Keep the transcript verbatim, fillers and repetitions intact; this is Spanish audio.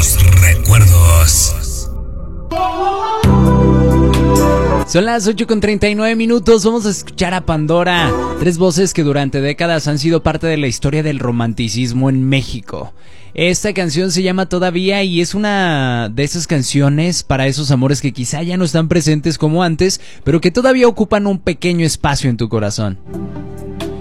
los recuerdos. Son las ocho con treinta y nueve minutos, vamos a escuchar a Pandora, tres voces que durante décadas han sido parte de la historia del romanticismo en México. Esta canción se llama Todavía y es una de esas canciones para esos amores que quizá ya no están presentes como antes, pero que todavía ocupan un pequeño espacio en tu corazón.